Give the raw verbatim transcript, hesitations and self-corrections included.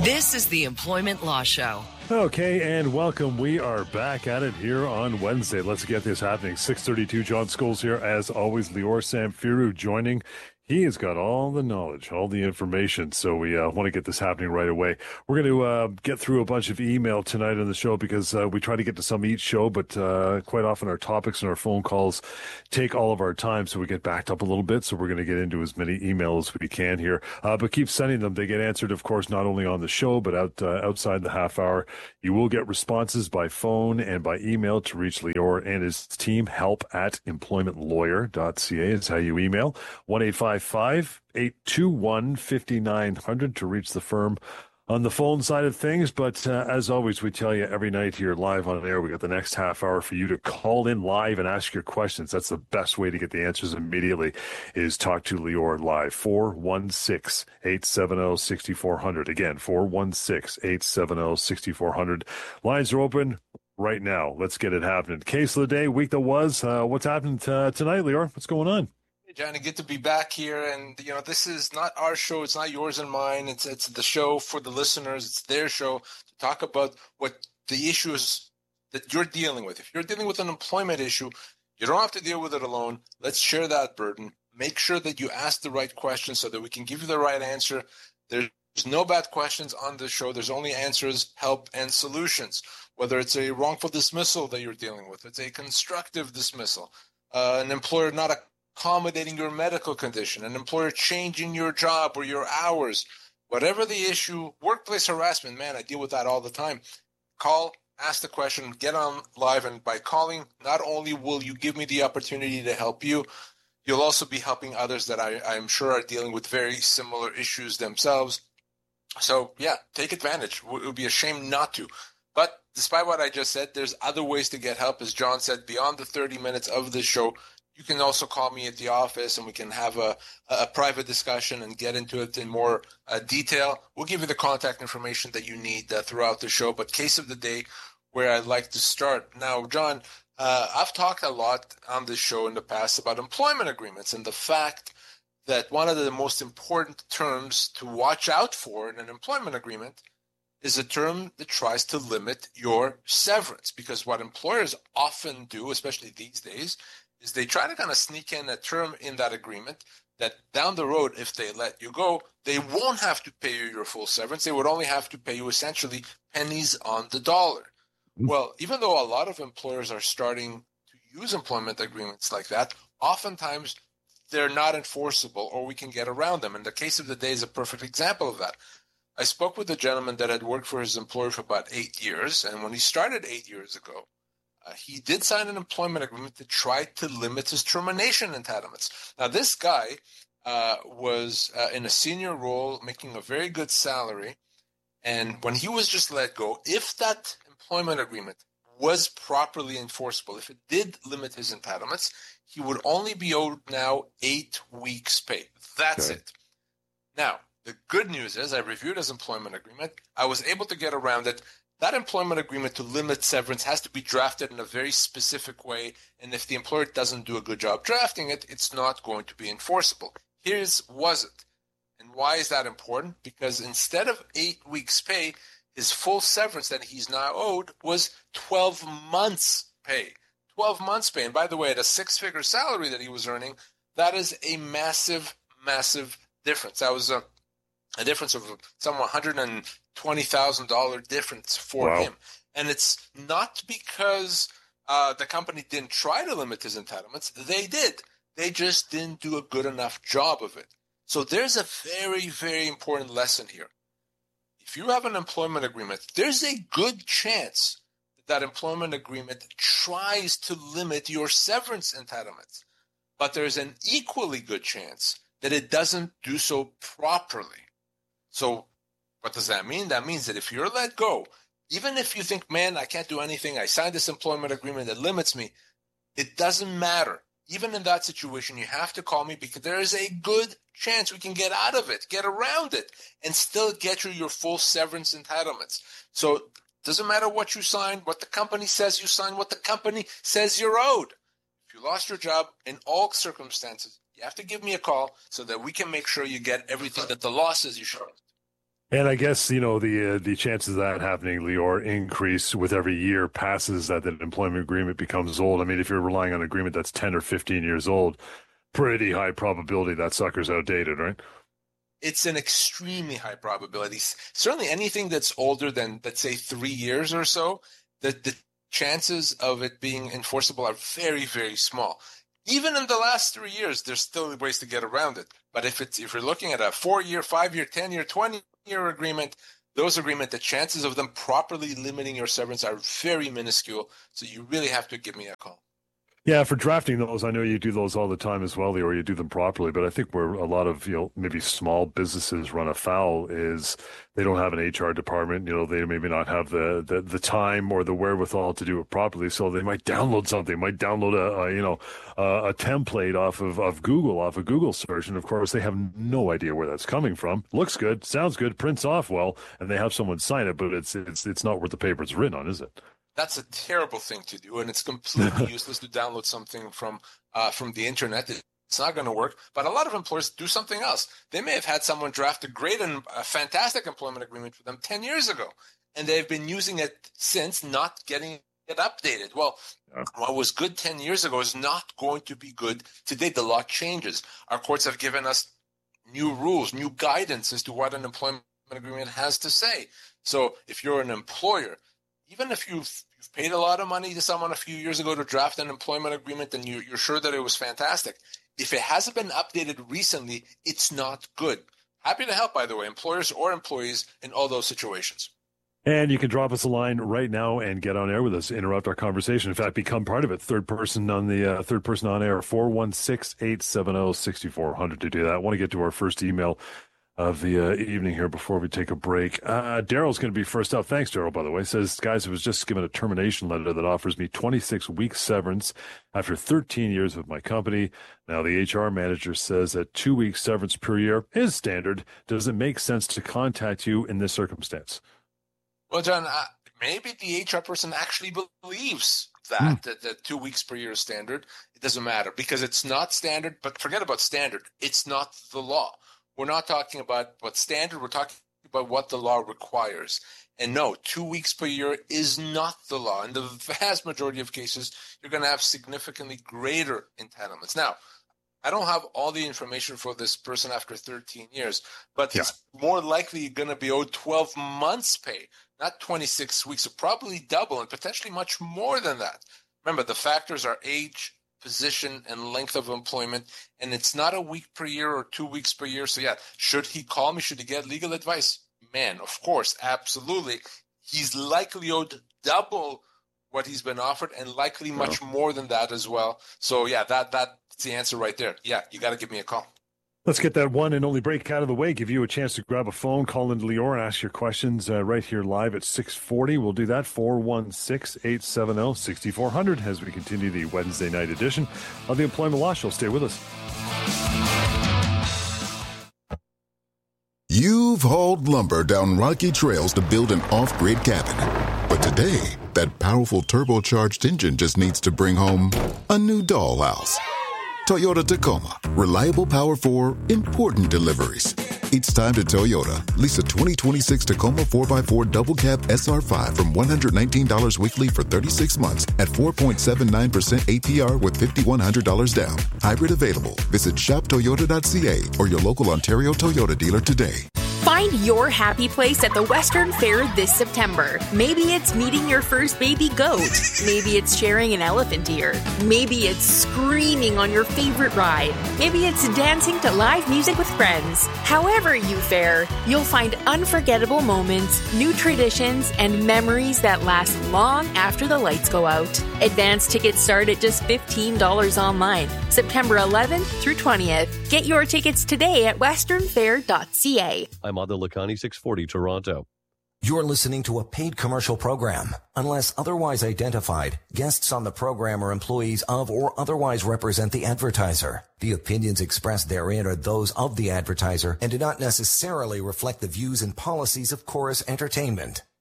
This is the Employment Law Show. Okay, and welcome. We are back at it here on Wednesday. Let's get this happening. six thirty-two, John Scholes here. As always, Lior Samfiru joining. He has got all the knowledge, all the information, so we uh, want to get this happening right away. We're going to uh, get through a bunch of email tonight on the show because uh, we try to get to some each show, but uh, quite often our topics and our phone calls take all of our time, so we get backed up a little bit, so we're going to get into as many emails as we can here. Uh, but keep sending them. They get answered, of course, not only on the show, but out uh, outside the half hour. You will get responses by phone and by email to reach Lior and his team. Help at employment lawyer dot c a is how you email. one eight five five, eight two one, five nine zero zero to reach the firm on the phone side of things. But uh, as always, we tell you every night here live on air, we got the next half hour for you to call in live and ask your questions. That's the best way to get the answers immediately, is talk to Lior live. four one six, eight seven zero, six four zero zero. Again, four one six, eight seven zero, six four zero zero. Lines are open right now. Let's get it happening. Case of the day, week that was. Uh, what's happening t- tonight, Lior? What's going on? Johnny, good to be back here. And, you know, this is not our show. It's not yours and mine. It's it's the show for the listeners. It's their show to talk about what the issues that you're dealing with. If you're dealing with an employment issue, you don't have to deal with it alone. Let's share that burden. Make sure that you ask the right questions so that we can give you the right answer. There's no bad questions on the show. There's only answers, help, and solutions. Whether it's a wrongful dismissal that you're dealing with, it's a constructive dismissal, uh, an employer not a accommodating your medical condition, an employer changing your job or your hours, whatever the issue, workplace harassment, man, I deal with that all the time. Call, ask the question, get on live, and by calling, not only will you give me the opportunity to help you, you'll also be helping others that I, I'm sure are dealing with very similar issues themselves. So, yeah, take advantage. It would be a shame not to. But despite what I just said, there's other ways to get help. As John said, beyond the thirty minutes of this show, you can also call me at the office and we can have a, a private discussion and get into it in more uh, detail. We'll give you the contact information that you need uh, throughout the show. But case of the day, where I'd like to start. Now, John, uh, I've talked a lot on this show in the past about employment agreements and the fact that one of the most important terms to watch out for in an employment agreement is a term that tries to limit your severance. Because what employers often do, especially these days, is they try to kind of sneak in a term in that agreement that down the road, if they let you go, they won't have to pay you your full severance. They would only have to pay you essentially pennies on the dollar. Mm-hmm. Well, even though a lot of employers are starting to use employment agreements like that, oftentimes they're not enforceable or we can get around them. And the case of the day is a perfect example of that. I spoke with a gentleman that had worked for his employer for about eight years. And when he started eight years ago, Uh, he did sign an employment agreement to try to limit his termination entitlements. Now, this guy uh, was uh, in a senior role, making a very good salary. And when he was just let go, if that employment agreement was properly enforceable, if it did limit his entitlements, he would only be owed now eight weeks' pay. That's okay. It. Now, the good news is I reviewed his employment agreement. I was able to get around it. That employment agreement to limit severance has to be drafted in a very specific way, and if the employer doesn't do a good job drafting it, it's not going to be enforceable. Here's was it. And why is that important? Because instead of eight weeks' pay, his full severance that he's now owed was twelve months' pay. twelve months' pay. And by the way, at a six-figure salary that he was earning, that is a massive, massive difference. That was a, a difference of some one hundred twenty thousand dollars difference for wow. him. And it's not because uh, the company didn't try to limit his entitlements. They did. They just didn't do a good enough job of it. So there's a very, very important lesson here. If you have an employment agreement, there's a good chance that that employment agreement tries to limit your severance entitlements. But there's an equally good chance that it doesn't do so properly. So what does that mean? That means that if you're let go, even if you think, man, I can't do anything, I signed this employment agreement that limits me, it doesn't matter. Even in that situation, you have to call me because there is a good chance we can get out of it, get around it, and still get you your full severance entitlements. So it doesn't matter what you signed, what the company says you signed, what the company says you're owed. If you lost your job, in all circumstances, you have to give me a call so that we can make sure you get everything that the law says you should. And I guess, you know, the uh, the chances of that happening, Lior, increase with every year passes that that employment agreement becomes old. I mean, if you're relying on an agreement that's ten or fifteen years old, pretty high probability that sucker's outdated, right? It's an extremely high probability. Certainly anything that's older than, let's say, three years or so, the, the chances of it being enforceable are very, very small. Even in the last three years, there's still ways to get around it. But if it's if you're looking at a four-year, five-year, ten-year, twenty-year agreement, those agreements, the chances of them properly limiting your severance are very minuscule. So you really have to give me a call. Yeah, for drafting those, I know you do those all the time as well, or you do them properly. But I think where a lot of, you know, maybe small businesses run afoul is they don't have an H R department. You know, they maybe not have the, the, the time or the wherewithal to do it properly. So they might download something, might download a, a you know, a, a template off of, of Google, off of Google search. And of course, they have no idea where that's coming from. Looks good, sounds good, prints off well, and they have someone sign it, but it's it's it's not worth the paper it's written on, is it? That's a terrible thing to do, and it's completely useless to download something from uh, from the internet. It's not going to work. But a lot of employers do something else. They may have had someone draft a great and a fantastic employment agreement for them ten years ago, and they've been using it since, not getting it updated. Well, yeah. What was good ten years ago is not going to be good today. The law changes. Our courts have given us new rules, new guidance as to what an employment agreement has to say. So if you're an employer, even if you've, you've paid a lot of money to someone a few years ago to draft an employment agreement and you, you're sure that it was fantastic, if it hasn't been updated recently, it's not good. Happy to help, by the way, employers or employees in all those situations. And you can drop us a line right now and get on air with us, interrupt our conversation. In fact, become part of it. Third person on the uh, third person on air, four one six, eight seven zero, six four zero zero to do that. I want to get to our first email of the uh, evening here before we take a break. Uh, Daryl's going to be first up. Thanks, Daryl, by the way. Says, guys, I was just given a termination letter that offers me twenty-six weeks severance after thirteen years with my company. Now, the H R manager says that two weeks severance per year is standard. Does it make sense to contact you in this circumstance? Well, John, uh, maybe the H R person actually believes that, hmm. that, that two weeks per year is standard. It doesn't matter because it's not standard, but forget about standard. It's not the law. We're not talking about what's standard. We're talking about what the law requires. And no, two weeks per year is not the law. In the vast majority of cases, you're going to have significantly greater entitlements. Now, I don't have all the information for this person after thirteen years, but yeah. It's more likely going to be owed twelve months pay, not twenty-six weeks, so probably double and potentially much more than that. Remember, the factors are age, position, and length of employment, and it's not a week per year or two weeks per year. So yeah, should he call me? Should he get legal advice? Man, of course, absolutely. He's likely owed double what he's been offered and likely much oh. more than that as well. So yeah, that that's the answer right there. Yeah, you got to give me a call. Let's get that one and only break out of the way. Give you a chance to grab a phone, call into Lior, and ask your questions uh, right here live at six forty. We'll do that, four one six, eight seven zero, six four zero zero, as we continue the Wednesday night edition of the Employment Law Show. Stay with us. You've hauled lumber down rocky trails to build an off-grid cabin. But today, that powerful turbocharged engine just needs to bring home a new dollhouse. Toyota Tacoma. Reliable power for important deliveries. It's time to Toyota. Lease a twenty twenty-six Tacoma four by four double cab S R five from one hundred nineteen dollars weekly for thirty-six months at four point seven nine percent A P R with five thousand one hundred dollars down. Hybrid available. Visit shop toyota dot c a or your local Ontario Toyota dealer today. Find your happy place at the Western Fair this September. Maybe it's meeting your first baby goat. Maybe it's sharing an elephant ear. Maybe it's screaming on your favorite ride. Maybe it's dancing to live music with friends. However you fare, you'll find unforgettable moments, new traditions, and memories that last long after the lights go out. Advance tickets start at just fifteen dollars online, September eleventh through twentieth. Get your tickets today at western fair dot c a. I'm Adil Lakhani, six forty Toronto. You're listening to a paid commercial program. Unless otherwise identified, guests on the program are employees of or otherwise represent the advertiser. The opinions expressed therein are those of the advertiser and do not necessarily reflect the views and policies of Chorus Entertainment.